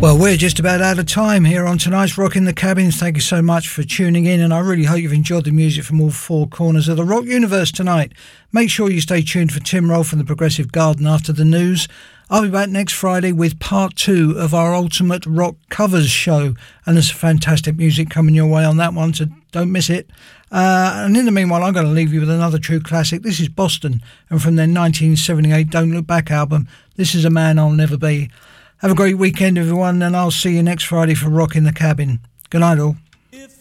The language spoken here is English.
Well, we're just about out of time here on tonight's Rock in the Cabin. Thank you so much for tuning in, and I really hope you've enjoyed the music from all four corners of the rock universe tonight. Make sure you stay tuned for Tim Roll from the Progressive Garden after the news. I'll be back next Friday with part 2 of our Ultimate Rock Covers show, and there's fantastic music coming your way on that one, so don't miss it. And in the meanwhile, I'm going to leave you with another true classic. This is Boston, and from their 1978 Don't Look Back album, this is A Man I'll Never Be. Have a great weekend, everyone, and I'll see you next Friday for Rock in the Cabin. Good night, all. If